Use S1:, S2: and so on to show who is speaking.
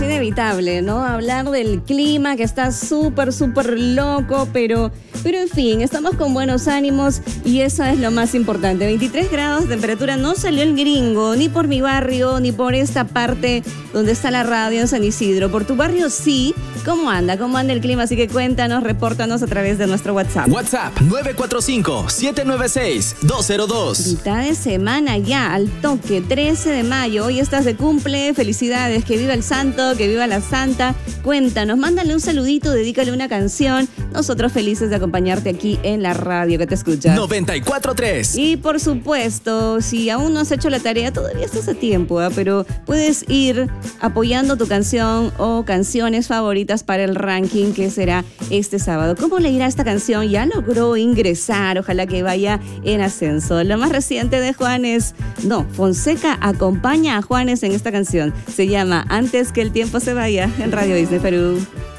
S1: inevitable, ¿no? Hablar del clima que está súper loco, pero en fin, estamos con buenos ánimos y eso es lo más importante. 23 grados de temperatura, no salió el gringo, ni por mi barrio, ni por esta parte donde está la radio en San Isidro. Por tu barrio sí. ¿Cómo anda? ¿Cómo anda el clima? Así que cuéntanos, repórtanos a través de nuestro WhatsApp.
S2: WhatsApp 945-796-202.
S1: Mitad de semana ya, al toque, 13 de mayo. Hoy estás de cumple, felicidades, que viva el santo, que viva la santa. Cuéntanos, mándale un saludito, dedícale una canción. Nosotros felices de acompañarte aquí en la radio que te escucha.
S2: 94.3.
S1: Y por supuesto, si aún no has hecho la tarea, todavía estás a tiempo, ¿eh? Pero puedes ir apoyando tu canción o canciones favoritas para el ranking que será este sábado. ¿Cómo le irá esta canción? Ya logró ingresar, ojalá que vaya en ascenso. Lo más reciente de Juanes, Fonseca acompaña a Juanes en esta canción. Se llama Antes que el tiempo se vaya en Radio Disney Perú.